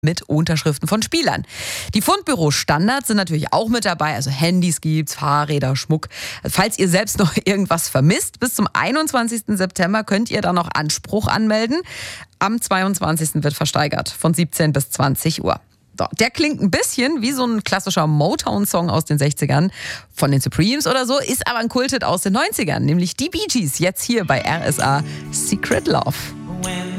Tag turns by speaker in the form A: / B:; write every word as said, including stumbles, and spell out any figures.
A: mit Unterschriften von Spielern. Die Fundbüro-Standards sind natürlich auch mit dabei, also Handys gibt's, Fahrräder, Schmuck. Falls ihr selbst noch irgendwas vermisst, bis zum einundzwanzigsten September könnt ihr da noch Anspruch anmelden. Am zweiundzwanzigsten wird versteigert, von siebzehn bis zwanzig Uhr. So, der klingt ein bisschen wie so ein klassischer Motown-Song aus den sechzigern von den Supremes oder so, ist aber ein Kulthit aus den neunzigern, nämlich die Bee Gees, jetzt hier bei R S A Secret Love.